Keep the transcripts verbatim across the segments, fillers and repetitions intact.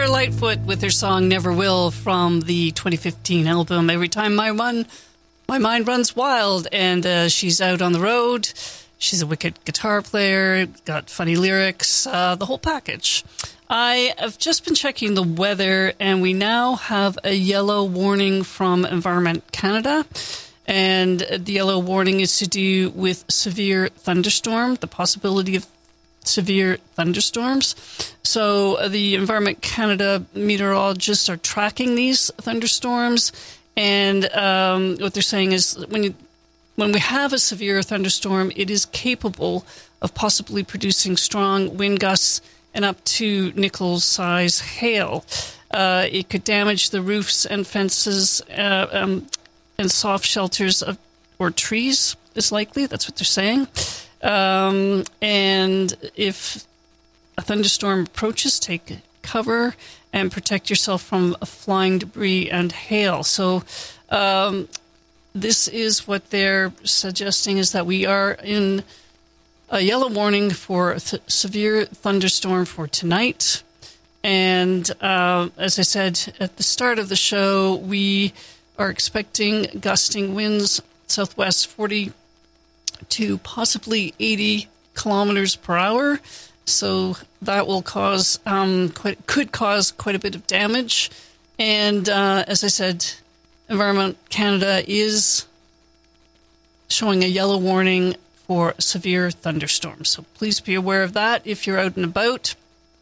Sarah Lightfoot with her song Never Will from the twenty fifteen album Every Time My Run, My Mind Runs Wild. And uh, she's out on the road. She's a wicked guitar player, got funny lyrics, uh, the whole package. I have just been checking the weather, and we now have a yellow warning from Environment Canada. And the yellow warning is to do with severe thunderstorm, the possibility of severe thunderstorms. So uh, the Environment Canada meteorologists are tracking these thunderstorms, and um, what they're saying is when you, when we have a severe thunderstorm, it is capable of possibly producing strong wind gusts and up to nickel-size hail. Uh, it could damage the roofs and fences uh, um, and soft shelters of or trees is likely. That's what they're saying. Um, and if a thunderstorm approaches, take cover and protect yourself from flying debris and hail. So um, this is what they're suggesting, is that we are in a yellow warning for a th- severe thunderstorm for tonight. And uh, as I said at the start of the show, we are expecting gusting winds southwest forty to possibly eighty kilometers per hour. So that will cause um, quite, could cause quite a bit of damage. And uh, as I said, Environment Canada is showing a yellow warning for severe thunderstorms. So please be aware of that if you're out and about.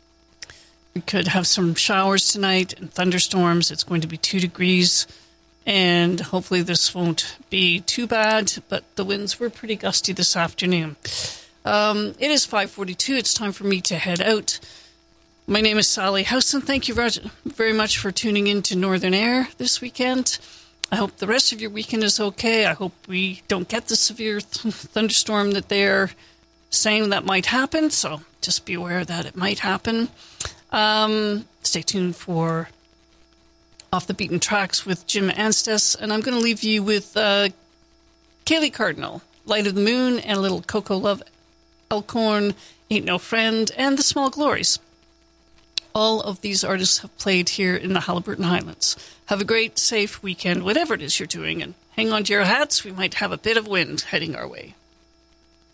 We could have some showers tonight and thunderstorms. It's going to be two degrees. And hopefully this won't be too bad, but the winds were pretty gusty this afternoon. Um, it is five forty-two. It's time for me to head out. My name is Sally Howson. Thank you very much for tuning in to Northern Air this weekend. I hope the rest of your weekend is okay. I hope we don't get the severe th- thunderstorm that they're saying that might happen, so just be aware that it might happen. Um, stay tuned for Off the Beaten Tracks with Jim Anstice, and I'm going to leave you with uh, Kaylee Cardinal, Light of the Moon, and a little Coco Love Elkhorn, Ain't No Friend, and The Small Glories. All of these artists have played here in the Haliburton Highlands. Have a great, safe weekend, whatever it is you're doing, and hang on to your hats. We might have a bit of wind heading our way.